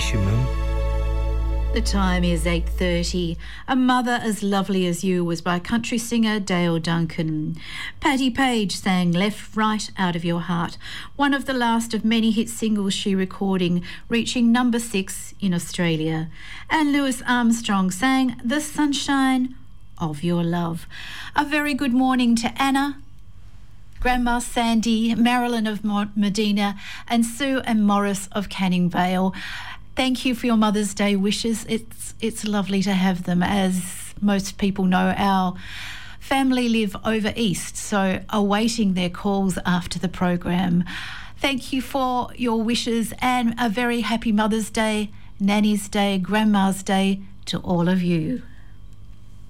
bless you, Mum. The time is 8:30. A Mother as Lovely as You was by country singer Dale Duncan. Patti Page sang Left Right Out of Your Heart, one of the last of many hit singles she recording, reaching number 6 in Australia. And Louis Armstrong sang The Sunshine of Your Love. A very good morning to Anna, Grandma Sandy, Marilyn of Medina, and Sue and Morris of Canning Vale. Thank you for your Mother's Day wishes. It's lovely to have them. As most people know, our family live over east, so awaiting their calls after the program. Thank you for your wishes and a very happy Mother's Day, Nanny's Day, Grandma's Day to all of you.